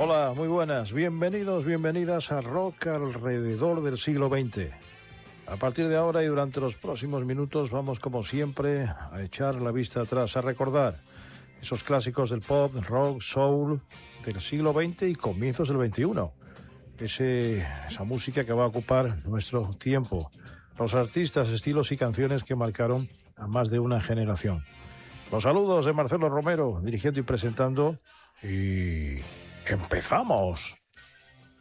Hola, muy buenas. Bienvenidos, bienvenidas a Rock alrededor del siglo XX. A partir de ahora y durante los próximos minutos vamos, como siempre, a echar la vista atrás, a recordar esos clásicos del pop, rock, soul del siglo XX y comienzos del XXI. Esa música que va a ocupar nuestro tiempo. Los artistas, estilos y canciones que marcaron a más de una generación. Los saludos de Marcelo Romero, dirigiendo y presentando. Y ¡empezamos!